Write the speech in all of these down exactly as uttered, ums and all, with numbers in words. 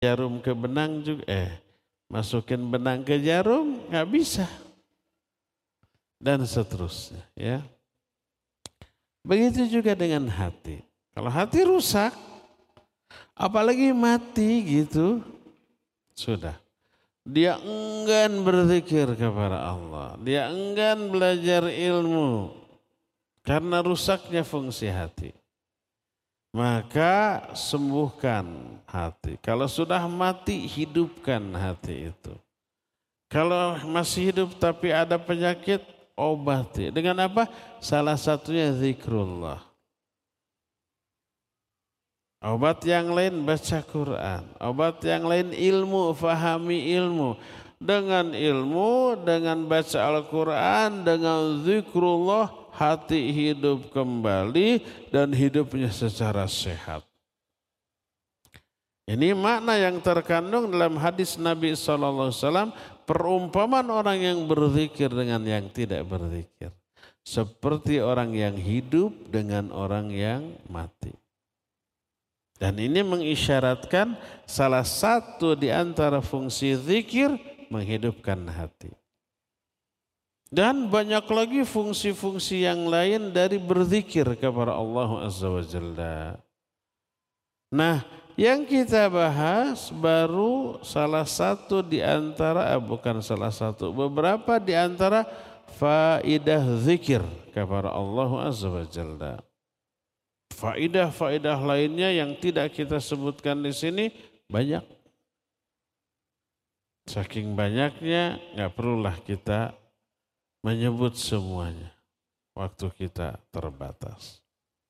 jarum ke benang juga, eh masukin benang ke jarum nggak bisa. Dan seterusnya ya. Begitu juga dengan hati. Kalau hati rusak, apalagi mati gitu, sudah. Dia enggan berzikir kepada Allah. Dia enggan belajar ilmu. Karena rusaknya fungsi hati. Maka sembuhkan hati. Kalau sudah mati, hidupkan hati itu. Kalau masih hidup tapi ada penyakit, obati. Dengan apa? Salah satunya zikrullah. Obat yang lain baca Quran. Obat yang lain ilmu, fahami ilmu. Dengan ilmu, dengan baca Al-Quran, dengan zikrullah, hati hidup kembali dan hidupnya secara sehat. Ini makna yang terkandung dalam hadis Nabi shallallahu alaihi wasallam, perumpamaan orang yang berzikir dengan yang tidak berzikir. Seperti orang yang hidup dengan orang yang mati. Dan ini mengisyaratkan salah satu di antara fungsi zikir menghidupkan hati. Dan banyak lagi fungsi-fungsi yang lain dari berzikir kepada Allah Azza wa Jalla. Nah, yang kita bahas baru salah satu di antara, eh, bukan salah satu, beberapa di antara faidah zikir kepada Allah Azza wa Jalla. Faidah-faidah lainnya yang tidak kita sebutkan di sini banyak. Saking banyaknya nggak perlulah kita menyebut semuanya. Waktu kita terbatas.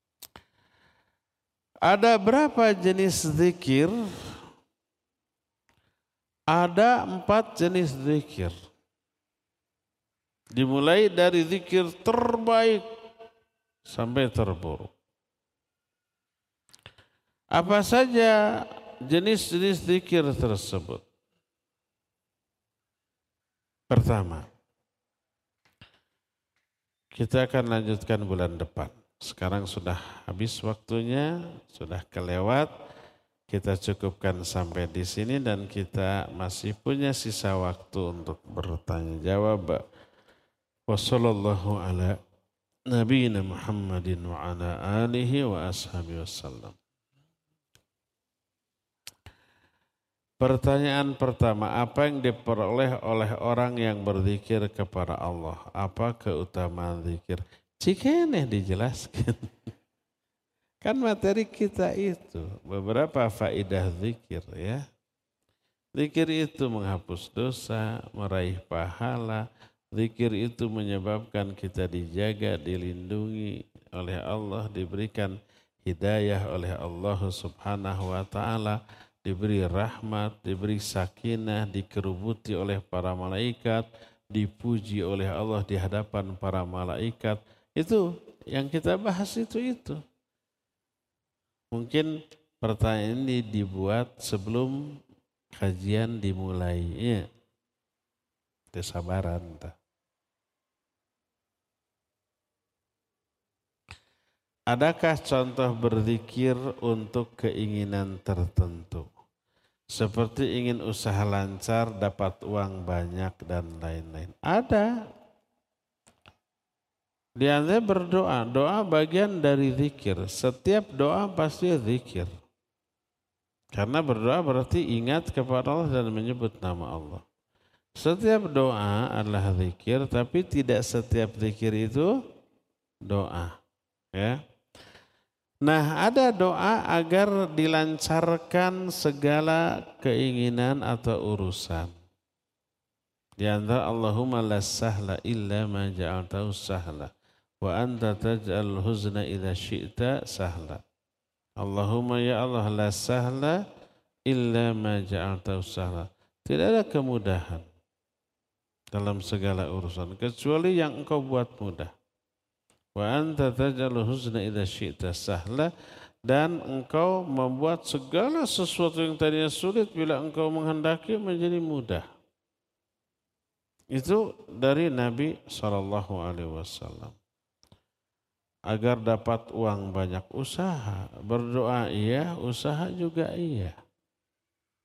Ada berapa jenis zikir? Ada empat jenis zikir. Dimulai dari zikir terbaik sampai terburuk. Apa saja jenis-jenis zikir tersebut? Pertama, kita akan lanjutkan bulan depan. Sekarang sudah habis waktunya, sudah kelewat. Kita cukupkan sampai di sini dan kita masih punya sisa waktu untuk bertanya jawab. Wassallallahu ala nabiyina Muhammadin wa ala alihi wa ashabihi wasallam. Pertanyaan pertama, apa yang diperoleh oleh orang yang berzikir kepada Allah? Apa keutamaan zikir? Jika ini dijelaskan. Kan materi kita itu beberapa faedah zikir ya. Zikir itu menghapus dosa, meraih pahala. Zikir itu menyebabkan kita dijaga, dilindungi oleh Allah, diberikan hidayah oleh Allah Subhanahu wa taala. Diberi rahmat, diberi sakinah, dikerubuti oleh para malaikat, dipuji oleh Allah di hadapan para malaikat. Itu yang kita bahas itu itu. Mungkin pertanyaan ini dibuat sebelum kajian dimulai. Ya. Kesabaran. Adakah contoh berzikir untuk keinginan tertentu? Seperti ingin usaha lancar, dapat uang banyak dan lain-lain. Ada. Di antara berdoa, doa bagian dari zikir. Setiap doa pasti zikir. Karena berdoa berarti ingat kepada Allah dan menyebut nama Allah. Setiap doa adalah zikir, tapi tidak setiap zikir itu doa. Ya. Nah, ada doa agar dilancarkan segala keinginan atau urusan. Di antara Allahumma la sahla illa ma ja'altahu sahla wa anta taj'al huzna idza syi'ta sahla. Allahumma ya Allah la sahla illa ma ja'altahu sahla. Tidak ada kemudahan dalam segala urusan kecuali yang engkau buat mudah. Wa anta taj'alul huzna idza syi'ta sahla, dan engkau membuat segala sesuatu yang tadinya sulit bila engkau menghendaki menjadi mudah. Itu dari Nabi shallallahu alaihi wasallam. Agar dapat uang banyak, usaha, berdoa iya, usaha juga iya.